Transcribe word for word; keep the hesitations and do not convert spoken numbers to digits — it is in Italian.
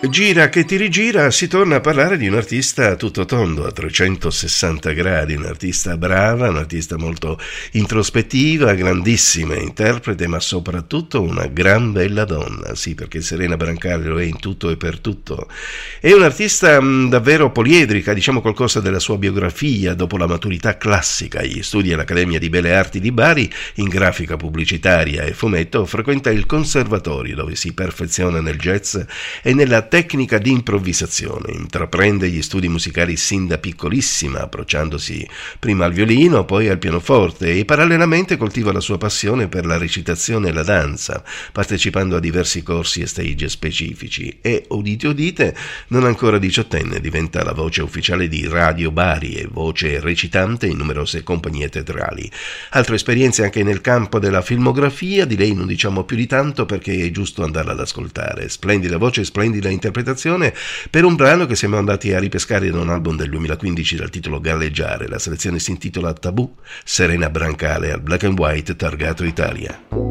Gira che ti rigira, si torna a parlare di un artista a tutto tondo, a trecentosessanta gradi, un'artista brava, un'artista molto introspettiva, grandissima interprete, ma soprattutto una gran bella donna, sì, perché Serena Brancale lo è in tutto e per tutto. È un'artista mh, davvero poliedrica, diciamo qualcosa della sua biografia. Dopo la maturità classica, gli studi all'Accademia di Belle Arti di Bari, in grafica pubblicitaria e fumetto, frequenta il conservatorio dove si perfeziona nel jazz e nella tecnica di improvvisazione. Intraprende gli studi musicali sin da piccolissima, approcciandosi prima al violino, poi al pianoforte, e parallelamente coltiva la sua passione per la recitazione e la danza, partecipando a diversi corsi e stage specifici, e, udite udite, non ancora diciottenne, diventa la voce ufficiale di Radio Bari e voce recitante in numerose compagnie teatrali. Altre esperienze anche nel campo della filmografia, di lei non diciamo più di tanto perché è giusto andarla ad ascoltare. Splendida voce, splendida interpretazione per un brano che siamo andati a ripescare da un album del duemilaquindici dal titolo Galleggiare. La selezione si intitola Tabù, Serena Brancale al Black and White targato Italia.